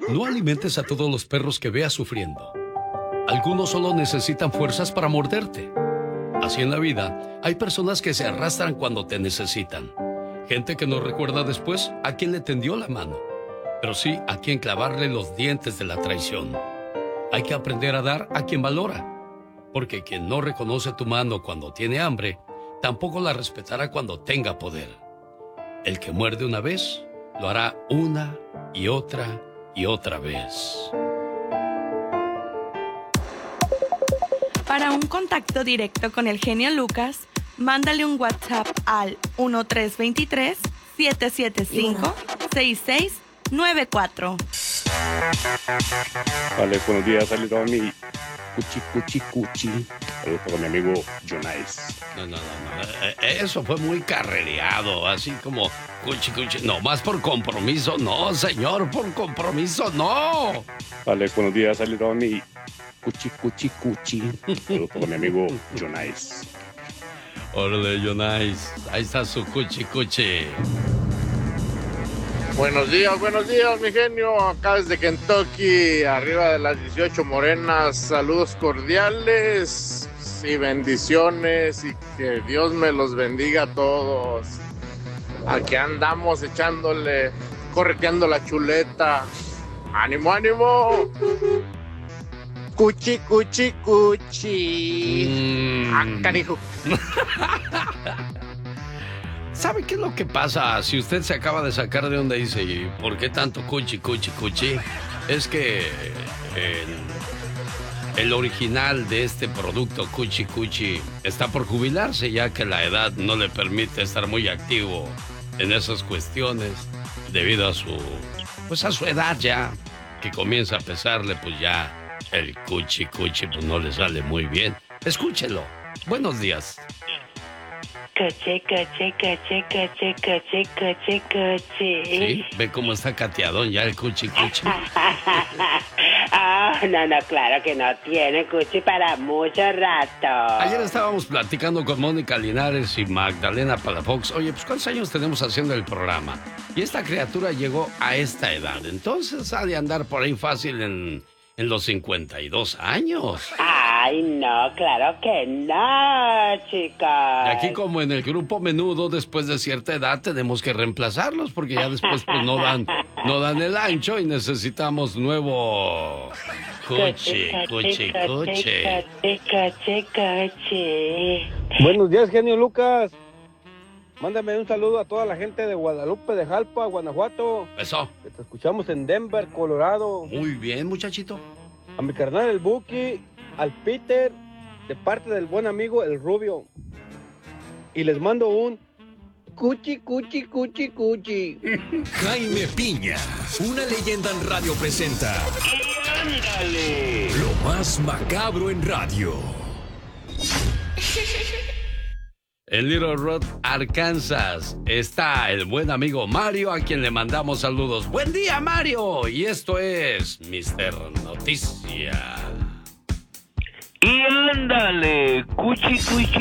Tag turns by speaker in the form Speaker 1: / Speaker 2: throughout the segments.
Speaker 1: No alimentes a todos los perros que veas sufriendo. Algunos solo necesitan fuerzas para morderte. Así en la vida, hay personas que se arrastran cuando te necesitan. Gente que no recuerda después a quien le tendió la mano, pero sí a quien clavarle los dientes de la traición. Hay que aprender a dar a quien valora, porque quien no reconoce tu mano cuando tiene hambre, tampoco la respetará cuando tenga poder. El que muerde una vez, lo hará una y otra vez.
Speaker 2: Para un contacto directo con el genio Lucas, mándale un WhatsApp al 1323-775-6694.
Speaker 3: Vale, buenos días, saludos a mi cuchi. Saludos para mi amigo Jonais.
Speaker 1: No. Eso fue muy carrereado, así como cuchi. No, más por compromiso, no, señor, por compromiso, no.
Speaker 3: Vale, buenos días, saludos a mi cuchi. Saludos para mi amigo Jonais.
Speaker 1: Órale, Jonais, ahí está su cuchi.
Speaker 4: Buenos días, mi genio. Acá desde Kentucky, arriba de las 18 morenas. Saludos cordiales y bendiciones y que Dios me los bendiga a todos. Aquí andamos echándole, correteando la chuleta. ¡Ánimo! Cuchi. Canijo.
Speaker 1: ¿Sabe qué es lo que pasa si usted se acaba de sacar de onda y dice, ¿y por qué tanto cuchi? Es que el original de este producto cuchi está por jubilarse, ya que la edad no le permite estar muy activo en esas cuestiones debido a su edad ya, que comienza a pesarle, pues ya el cuchi pues no le sale muy bien. Escúchelo. Buenos días.
Speaker 5: Coche.
Speaker 1: ¿Sí? ¿Ve cómo está cateadón ya el cuchi?
Speaker 5: No, claro que no tiene cuchi para mucho rato.
Speaker 1: Ayer estábamos platicando con Mónica Linares y Magdalena Palafox. Oye, pues ¿cuántos años tenemos haciendo el programa? Y esta criatura llegó a esta edad. Entonces ha de andar por ahí fácil en los 52 años.
Speaker 5: Ay, no, claro que no, chicos.
Speaker 1: Y aquí como en el grupo Menudo, después de cierta edad tenemos que reemplazarlos porque ya después pues no dan el ancho y necesitamos nuevo coche.
Speaker 6: Buenos días, genio Lucas. Mándame un saludo a toda la gente de Guadalupe de Jalpa, Guanajuato.
Speaker 1: Eso.
Speaker 6: Que te escuchamos en Denver, Colorado.
Speaker 1: Muy bien, muchachito.
Speaker 6: A mi carnal el Buki, al Peter, de parte del buen amigo el Rubio. Y les mando un cuchi.
Speaker 7: Jaime Piña, una leyenda en radio presenta. ¡Ándale! Lo más macabro en radio.
Speaker 1: En Little Rock, Arkansas, está el buen amigo Mario, a quien le mandamos saludos. ¡Buen día, Mario! Y esto es Mister Noticia.
Speaker 8: Y ándale, cuchi.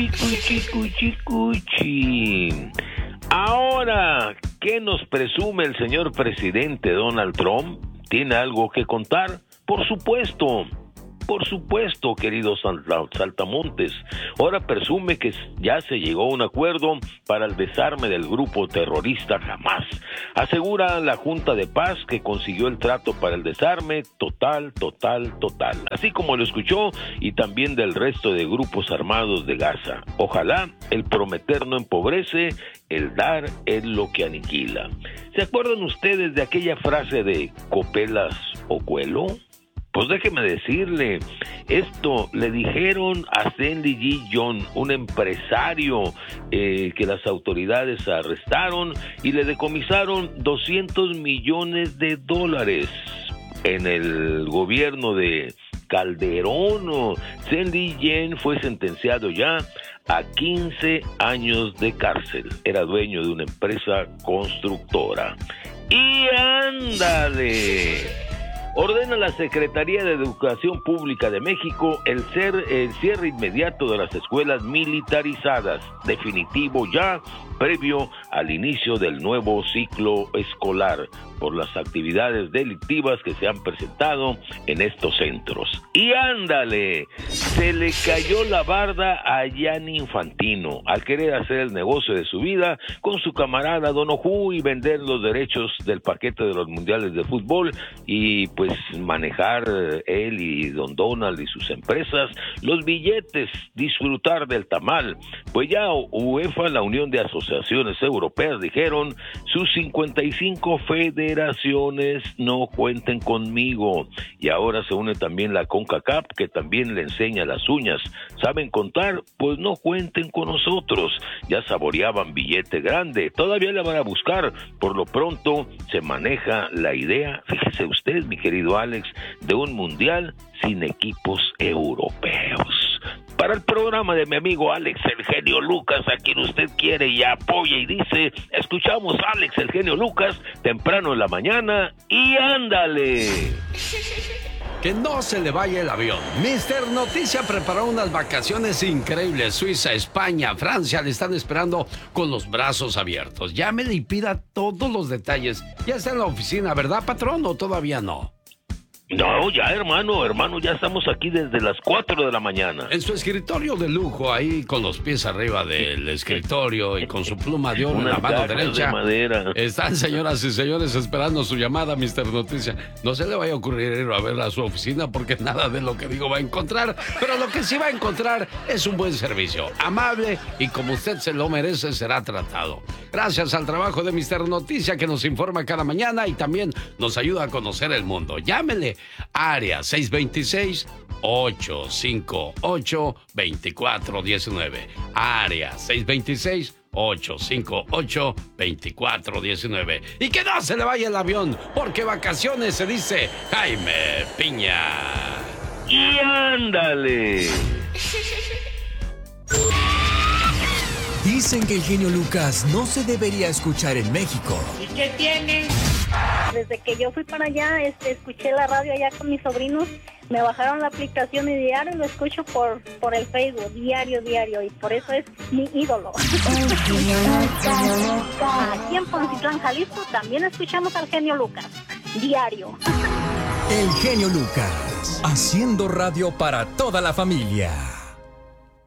Speaker 8: Ahora, ¿qué nos presume el señor presidente Donald Trump? ¿Tiene algo que contar? Por supuesto, queridos saltamontes. Ahora presume que ya se llegó a un acuerdo para el desarme del grupo terrorista Hamas. Asegura la Junta de Paz que consiguió el trato para el desarme total. Así como lo escuchó, y también del resto de grupos armados de Gaza. Ojalá el prometer no empobrece, el dar es lo que aniquila. ¿Se acuerdan ustedes de aquella frase de copelas o cuelo? Pues déjeme decirle, esto le dijeron a Stanley G. John, un empresario que las autoridades arrestaron y le decomisaron $200 millones. En el gobierno de Calderón, Stanley Yen fue sentenciado ya a 15 años de cárcel. Era dueño de una empresa constructora. ¡Y ándale! ordena la Secretaría de Educación Pública de México el cierre inmediato de las escuelas militarizadas, definitivo ya, previo al inicio del nuevo ciclo escolar, por las actividades delictivas que se han presentado en estos centros. Y ándale, se le cayó la barda a Gianni Infantino al querer hacer el negocio de su vida con su camarada Don Ojú y vender los derechos del paquete de los mundiales de fútbol y pues manejar él y Don Donald y sus empresas los billetes, disfrutar del tamal. Pues ya UEFA, la Unión de Asociaciones Europeas, dijeron: sus 55 federaciones no cuenten conmigo. Y ahora se une también la CONCACAF, que también le enseña las uñas. ¿Saben contar? Pues no cuenten con nosotros. Ya saboreaban billete grande, todavía la van a buscar. Por lo pronto se maneja la idea, fíjese usted, mi querido Alex, de un mundial sin equipos europeos. Para el programa de mi amigo Alex el Genio Lucas, a quien usted quiere y apoya y dice, escuchamos a Alex el Genio Lucas temprano en la mañana y ándale.
Speaker 1: Que no se le vaya el avión. Mister Noticia preparó unas vacaciones increíbles. Suiza, España, Francia le están esperando con los brazos abiertos. Llámele y pida todos los detalles. Ya está en la oficina, ¿verdad, patrón? ¿O todavía no?
Speaker 8: No, ya hermano, ya estamos aquí desde las 4 de la mañana.
Speaker 1: En su escritorio de lujo, ahí con los pies arriba del escritorio y con su pluma de oro en la mano derecha.
Speaker 8: De madera.
Speaker 1: Están, señoras y señores, esperando su llamada, Mister Noticia. No se le vaya a ocurrir ir a ver a su oficina porque nada de lo que digo va a encontrar, pero lo que sí va a encontrar es un buen servicio, amable y como usted se lo merece será tratado. Gracias al trabajo de Mister Noticia que nos informa cada mañana y también nos ayuda a conocer el mundo. Llámele. Área 626-858-2419. Área 626-858-2419. Y que no se le vaya el avión, porque vacaciones se dice Jaime Piña.
Speaker 8: Y ándale.
Speaker 7: Dicen que el genio Lucas no se debería escuchar en México.
Speaker 5: ¿Y qué tiene?
Speaker 9: Desde que yo fui para allá, escuché la radio allá con mis sobrinos, me bajaron la aplicación y diario lo escucho por el Facebook, diario, y por eso es mi ídolo. Aquí en Poncitlán, Jalisco, también escuchamos al genio Lucas, diario.
Speaker 7: El genio Lucas, haciendo radio para toda la familia.